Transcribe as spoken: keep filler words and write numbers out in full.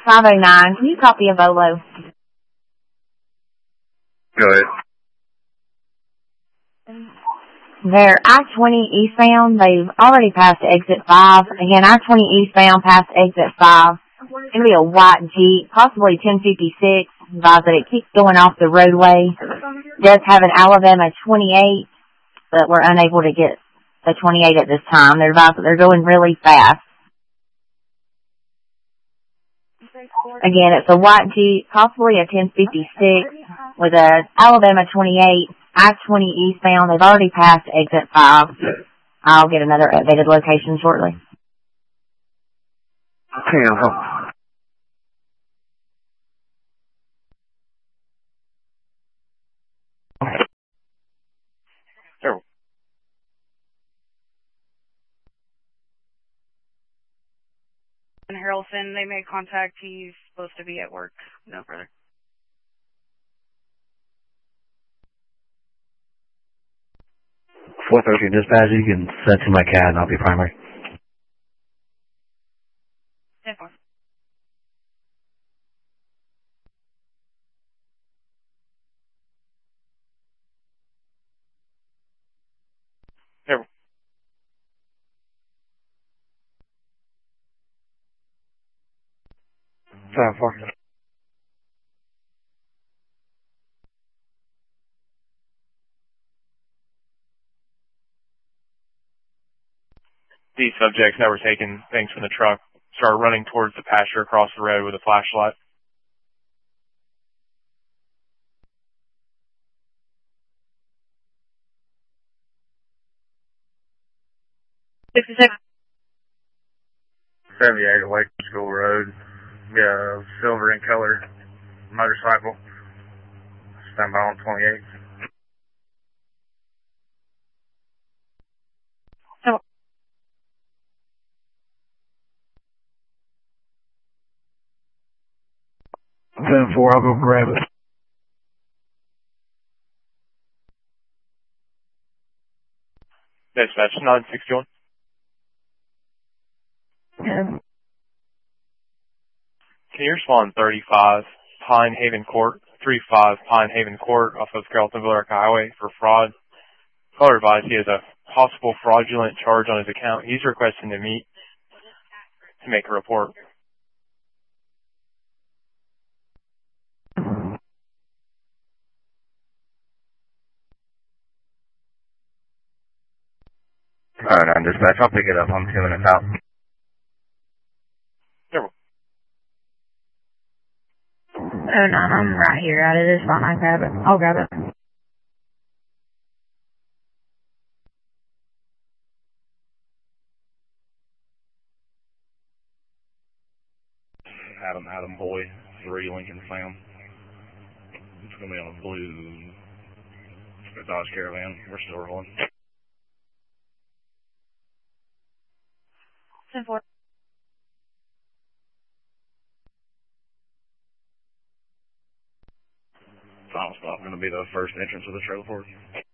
five oh nine, can you copy a Volo? Go ahead. They're I twenty eastbound. They've already passed exit five. Again, I twenty eastbound past exit five. It's going to be a white Jeep, possibly ten fifty-six. Advise that it keeps going off the roadway. It does have an Alabama twenty-eight, but we're unable to get the twenty-eight at this time. They're advised that they're going really fast. Again, it's a white Jeep, possibly a ten fifty-six with a Alabama twenty-eight, I twenty eastbound. They've already passed exit five. I'll get another updated location shortly. Ten. Sure. And Harrelson, they made contact. He's supposed to be at work. No further. four thirteen dispatch, you can send to my C A D and I'll be primary. ten four. Sure. Ten four. These subjects that were taken, things from the truck, started running towards the pasture across the road with a flashlight. sixty-six. seventy-eight Lake School Road. Yeah, silver in color motorcycle. Stand by on twenty-eight. ten four, I'll go grab it. Dispatch nine sixty-one. Yeah. Can you respond thirty-five Pine Haven Court, thirty-five Pine Haven Court off of Carrollton-Villa Highway for fraud? Caller advised he has a possible fraudulent charge on his account. He's requesting to meet to make a report. Alright, on dispatch. I'll pick it up. I'm two minutes out. Sure. Oh, no, I'm right here. Out of this spot. I grab it. I'll grab it. Adam, Adam Boy, three Lincoln Sam. It's going to be on a blue Dodge Caravan. We're still rolling. ten four. Final stop going to be the first entrance of the trailer port.